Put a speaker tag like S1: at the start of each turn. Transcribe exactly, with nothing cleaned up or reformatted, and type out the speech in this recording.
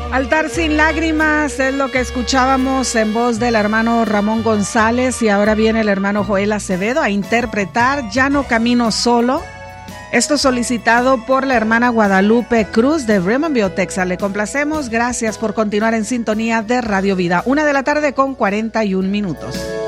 S1: Altar sin lágrimas es lo que escuchábamos en voz del hermano Ramón González, y ahora viene el hermano Joel Acevedo a interpretar Ya no camino solo. Esto solicitado por la hermana Guadalupe Cruz de Raymondville, Texas. Le complacemos. Gracias por continuar en sintonía de Radio Vida. Una de la tarde con cuarenta y un minutos.